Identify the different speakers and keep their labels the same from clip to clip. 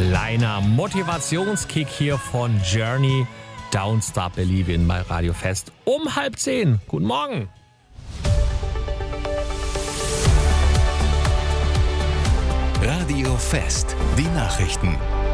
Speaker 1: Kleiner Motivationskick hier von Journey. Don't Stop Believin' bei Radio Fest um 9:30. Guten Morgen.
Speaker 2: Radio Fest, die Nachrichten.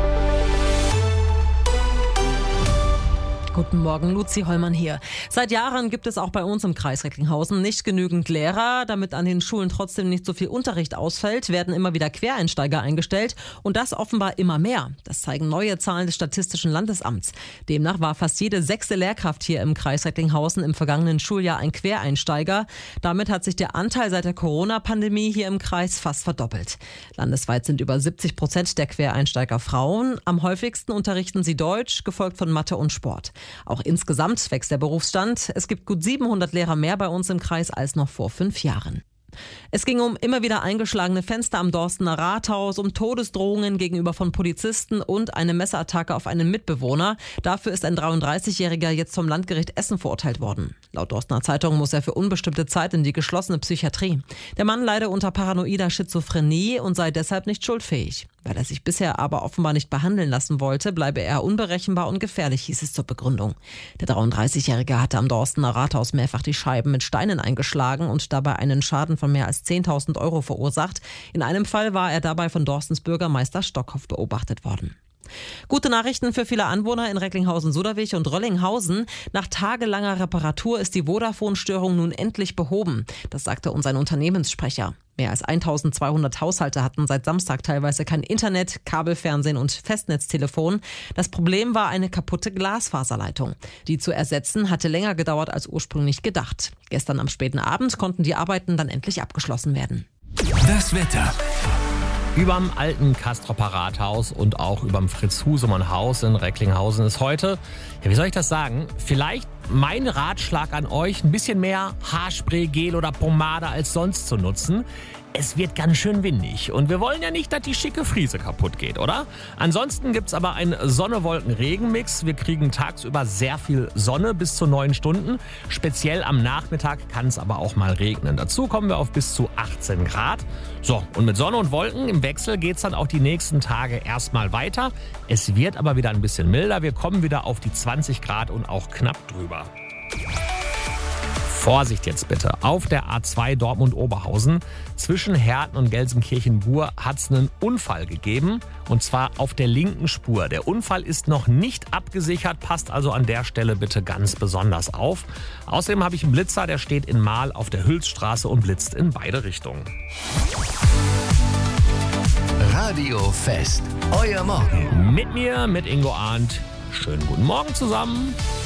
Speaker 3: Guten Morgen, Luzi Hollmann hier. Seit Jahren gibt es auch bei uns im Kreis Recklinghausen nicht genügend Lehrer. Damit an den Schulen trotzdem nicht so viel Unterricht ausfällt, werden immer wieder Quereinsteiger eingestellt. Und das offenbar immer mehr. Das zeigen neue Zahlen des Statistischen Landesamts. Demnach war fast jede 6. Lehrkraft hier im Kreis Recklinghausen im vergangenen Schuljahr ein Quereinsteiger. Damit hat sich der Anteil seit der Corona-Pandemie hier im Kreis fast verdoppelt. Landesweit sind über 70% der Quereinsteiger Frauen. Am häufigsten unterrichten sie Deutsch, gefolgt von Mathe und Sport. Auch insgesamt wächst der Berufsstand. Es gibt gut 700 Lehrer mehr bei uns im Kreis als noch vor 5 Jahren. Es ging um immer wieder eingeschlagene Fenster am Dorstener Rathaus, um Todesdrohungen gegenüber von Polizisten und eine Messerattacke auf einen Mitbewohner. Dafür ist ein 33-Jähriger jetzt vom Landgericht Essen verurteilt worden. Laut Dorstener Zeitung muss er für unbestimmte Zeit in die geschlossene Psychiatrie. Der Mann leide unter paranoider Schizophrenie und sei deshalb nicht schuldfähig. Weil er sich bisher aber offenbar nicht behandeln lassen wollte, bleibe er unberechenbar und gefährlich, hieß es zur Begründung. Der 33-Jährige hatte am Dorstener Rathaus mehrfach die Scheiben mit Steinen eingeschlagen und dabei einen Schaden von mehr als 10.000 Euro verursacht. In einem Fall war er dabei von Dorstens Bürgermeister Stockhoff beobachtet worden. Gute Nachrichten für viele Anwohner in Recklinghausen-Suderwich und Röllinghausen. Nach tagelanger Reparatur ist die Vodafone-Störung nun endlich behoben. Das sagte uns ein Unternehmenssprecher. Mehr als 1.200 Haushalte hatten seit Samstag teilweise kein Internet, Kabelfernsehen und Festnetztelefon. Das Problem war eine kaputte Glasfaserleitung. Die zu ersetzen hatte länger gedauert als ursprünglich gedacht. Gestern am späten Abend konnten die Arbeiten dann endlich abgeschlossen werden.
Speaker 2: Das Wetter.
Speaker 1: Überm alten Kastropper Rathaus und auch überm Fritz-Husemann-Haus in Recklinghausen ist heute, wie soll ich das sagen, vielleicht mein Ratschlag an euch, ein bisschen mehr Haarspray, Gel oder Pomade als sonst zu nutzen. Es wird ganz schön windig und wir wollen ja nicht, dass die schicke Friese kaputt geht, oder? Ansonsten gibt's aber einen Sonne-Wolken-Regen-Mix. Wir kriegen tagsüber sehr viel Sonne bis zu 9 Stunden. Speziell am Nachmittag kann es aber auch mal regnen. Dazu kommen wir auf bis zu 18 Grad. So, und mit Sonne und Wolken im Wechsel geht's dann auch die nächsten Tage erstmal weiter. Es wird aber wieder ein bisschen milder. Wir kommen wieder auf die 20 Grad und auch knapp drüber. Vorsicht jetzt bitte. Auf der A2 Dortmund-Oberhausen zwischen Herten und Gelsenkirchen-Bur hat es einen Unfall gegeben. Und zwar auf der linken Spur. Der Unfall ist noch nicht abgesichert, passt also an der Stelle bitte ganz besonders auf. Außerdem habe ich einen Blitzer, der steht in Mahl auf der Hülsstraße und blitzt in beide Richtungen.
Speaker 2: Radio Fest, euer Morgen.
Speaker 1: Mit mir, mit Ingo Arndt. Schönen guten Morgen zusammen.